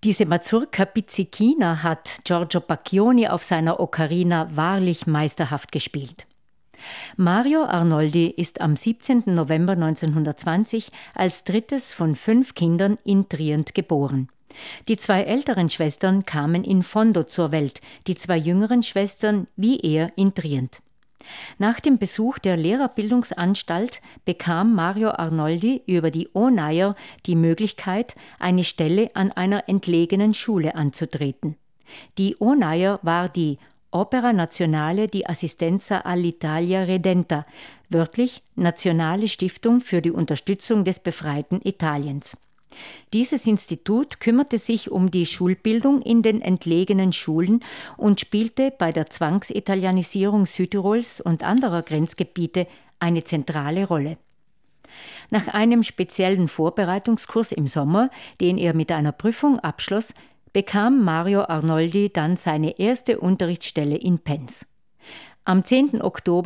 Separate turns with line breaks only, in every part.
Diese Mazurka Pizzichina hat Giorgio Pacchioni auf seiner Ocarina wahrlich meisterhaft gespielt. Mario Arnoldi ist am 17. November 1920 als drittes von 5 Kindern in Trient geboren. Die 2 älteren Schwestern kamen in Fondo zur Welt, die 2 jüngeren Schwestern wie er in Trient. Nach dem Besuch der Lehrerbildungsanstalt bekam Mario Arnoldi über die Oneier die Möglichkeit, eine Stelle an einer entlegenen Schule anzutreten. Die Oneier war die Opera Nazionale di Assistenza all'Italia Redenta, wörtlich Nationale Stiftung für die Unterstützung des befreiten Italiens. Dieses Institut kümmerte sich um die Schulbildung in den entlegenen Schulen und spielte bei der Zwangsitalianisierung Südtirols und anderer Grenzgebiete eine zentrale Rolle. Nach einem speziellen Vorbereitungskurs im Sommer, den er mit einer Prüfung abschloss, bekam Mario Arnoldi dann seine erste Unterrichtsstelle in Penz. Am 10. Oktober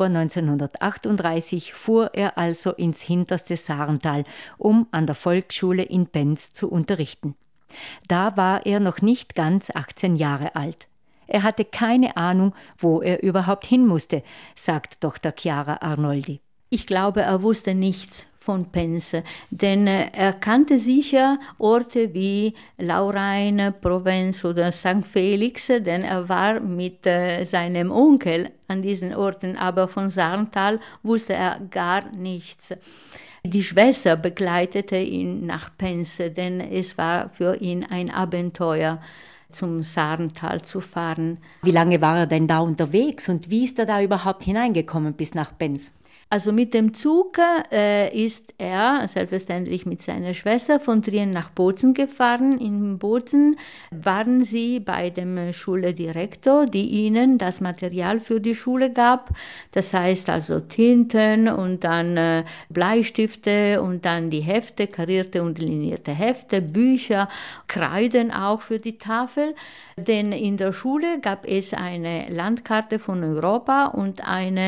1938 fuhr er also ins hinterste Saartal, um an der Volksschule in Penz zu unterrichten. Da war er noch nicht ganz 18 Jahre alt. Er hatte keine Ahnung, wo er überhaupt hin musste, sagt Dr. Chiara Arnoldi.
Ich glaube, er wusste nichts von Penz, denn er kannte sicher Orte wie Laurein, Provence oder St. Felix, denn er war mit seinem Onkel an diesen Orten, aber von Saartal wusste er gar nichts. Die Schwester begleitete ihn nach Penz, denn es war für ihn ein Abenteuer, zum Saartal zu fahren.
Wie lange war er denn da unterwegs und wie ist er da überhaupt hineingekommen bis nach Penz?
Also mit dem Zug ist er selbstverständlich mit seiner Schwester von Trient nach Bozen gefahren. In Bozen waren sie bei dem Schuldirektor, die ihnen das Material für die Schule gab. Das heißt also Tinten und dann Bleistifte und dann die Hefte, karierte und linierte Hefte, Bücher, Kreiden auch für die Tafel. Denn in der Schule gab es eine Landkarte von Europa und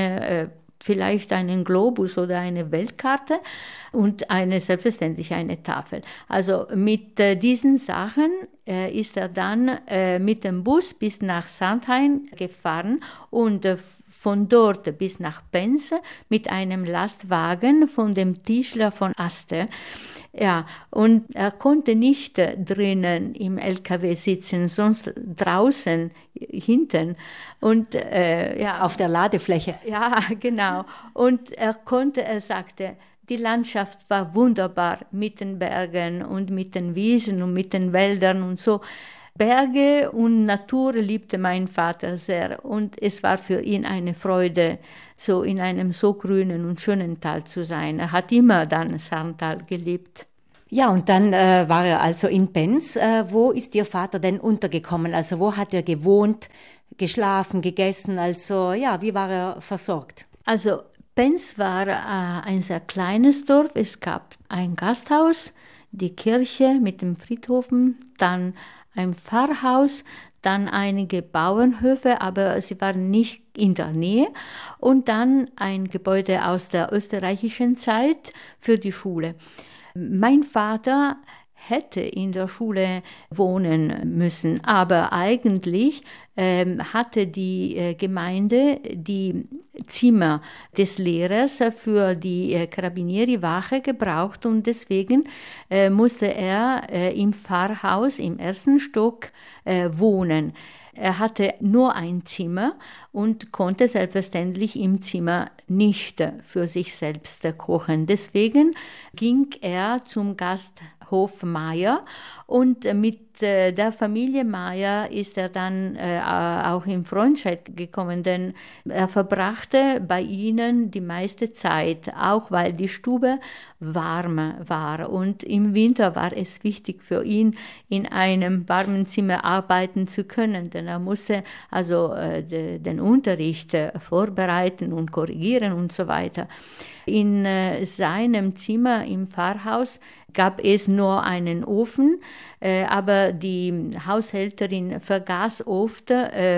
vielleicht einen Globus oder eine Weltkarte und selbstverständlich eine Tafel. Also mit diesen Sachen ist er dann mit dem Bus bis nach Sandheim gefahren und von dort bis nach Penz mit einem Lastwagen von dem Tischler von Aste. Ja, und er konnte nicht drinnen im LKW sitzen, sonst draußen, hinten. Und
auf der Ladefläche.
Ja, genau. Und er sagte, die Landschaft war wunderbar mit den Bergen und mit den Wiesen und mit den Wäldern und so. Berge und Natur liebte mein Vater sehr und es war für ihn eine Freude, so in einem so grünen und schönen Tal zu sein. Er hat immer dann Saartal geliebt.
Ja, und dann war er also in Penz. Wo ist Ihr Vater denn untergekommen? Also wo hat er gewohnt, geschlafen, gegessen? Also ja, wie war er versorgt?
Also Penz war ein sehr kleines Dorf. Es gab ein Gasthaus, die Kirche mit dem Friedhofen, dann ein Pfarrhaus, dann einige Bauernhöfe, aber sie waren nicht in der Nähe und dann ein Gebäude aus der österreichischen Zeit für die Schule. Mein Vater hätte in der Schule wohnen müssen, aber eigentlich hatte die Gemeinde die Zimmer des Lehrers für die Carabinieri-Wache gebraucht und deswegen musste er im Pfarrhaus im 1. Stock wohnen. Er hatte nur ein Zimmer und konnte selbstverständlich im Zimmer nicht für sich selbst kochen. Deswegen ging er zum Gasthof Meyer und mit der Familie Meyer ist er dann auch in Freundschaft gekommen, denn er verbrachte bei ihnen die meiste Zeit, auch weil die Stube warm war und im Winter war es wichtig für ihn, in einem warmen Zimmer arbeiten zu können, denn er musste also den Unterricht vorbereiten und korrigieren und so weiter. In seinem Zimmer im Pfarrhaus gab es nur einen Ofen, aber die Haushälterin vergaß oft,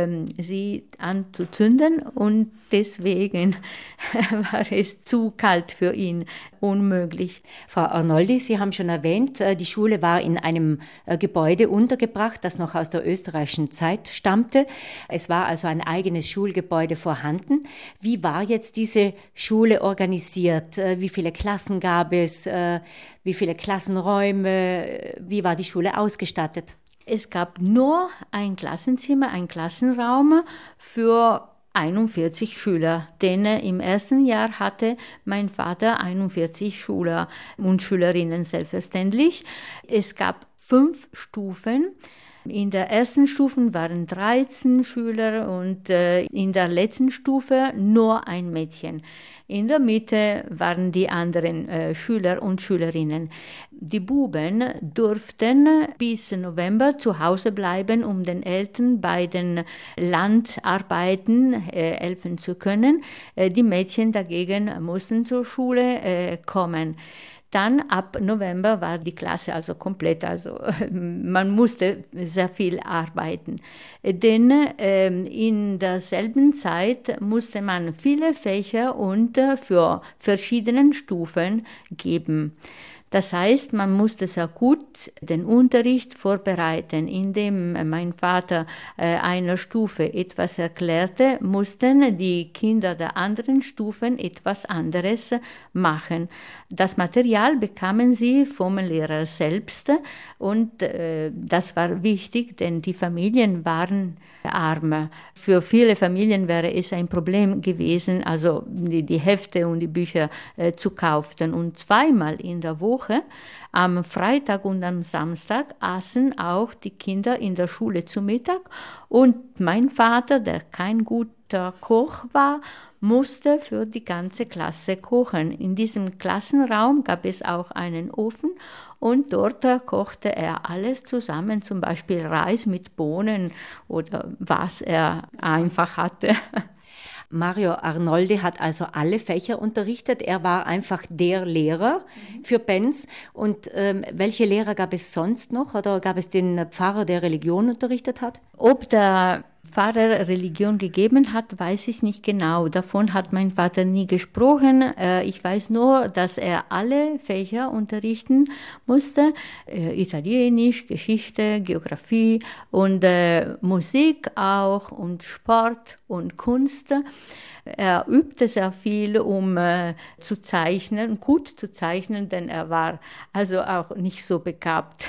sie anzuzünden und deswegen war es zu kalt für ihn, unmöglich.
Frau Arnoldi, Sie haben schon erwähnt, die Schule war in einem Gebäude untergebracht, das noch aus der österreichischen Zeit stammte. Es war also ein eigenes Schulgebäude vorhanden. Wie war jetzt diese Schule organisiert? Wie viele Klassen gab es? Wie viele Klassenräume? Wie war die Schule ausgestattet?
Es gab nur ein Klassenzimmer, ein Klassenraum für 41 Schüler, denn im ersten Jahr hatte mein Vater 41 Schüler und Schülerinnen selbstverständlich. Es gab 5 Stufen. In der ersten Stufe waren 13 Schüler und in der letzten Stufe nur ein Mädchen. In der Mitte waren die anderen Schüler und Schülerinnen. Die Buben durften bis November zu Hause bleiben, um den Eltern bei den Landarbeiten helfen zu können. Die Mädchen dagegen mussten zur Schule kommen. Dann ab November war die Klasse also komplett, also man musste sehr viel arbeiten. Denn in derselben Zeit musste man viele Fächer und für verschiedene Stufen geben. Das heißt, man musste sehr gut den Unterricht vorbereiten. Indem mein Vater einer Stufe etwas erklärte, mussten die Kinder der anderen Stufen etwas anderes machen. Das Material bekamen sie vom Lehrer selbst und das war wichtig, denn die Familien waren arm. Für viele Familien wäre es ein Problem gewesen, also die Hefte und die Bücher zu kaufen. Und zweimal in der Woche, am Freitag und am Samstag, aßen auch die Kinder in der Schule zu Mittag. Und mein Vater, der kein guter Koch war, musste für die ganze Klasse kochen. In diesem Klassenraum gab es auch einen Ofen und dort kochte er alles zusammen, zum Beispiel Reis mit Bohnen oder was er einfach hatte.
Mario Arnoldi hat also alle Fächer unterrichtet. Er war einfach der Lehrer für Benz. Und welche Lehrer gab es sonst noch? Oder gab es den Pfarrer, der Religion unterrichtet hat?
Ob der Pfarrer Religion gegeben hat, weiß ich nicht genau. Davon hat mein Vater nie gesprochen. Ich weiß nur, dass er alle Fächer unterrichten musste. Italienisch, Geschichte, Geografie und Musik auch und Sport und Kunst. Er übte sehr viel, um zu zeichnen, gut zu zeichnen, denn er war also auch nicht so begabt.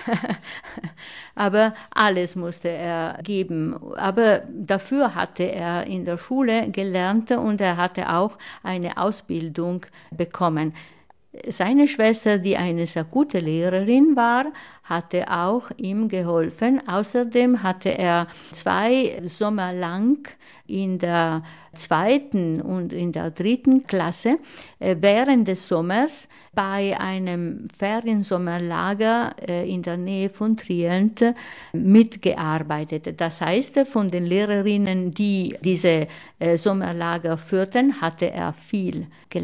Aber alles musste er geben. Aber dafür hatte er in der Schule gelernt und er hatte auch eine Ausbildung bekommen. Seine Schwester, die eine sehr gute Lehrerin war, hatte auch ihm geholfen. Außerdem hatte er 2 Sommer lang in der 2. und in der 3. Klasse während des Sommers bei einem Feriensommerlager in der Nähe von Trient mitgearbeitet. Das heißt, von den Lehrerinnen, die diese Sommerlager führten, hatte er viel gelernt.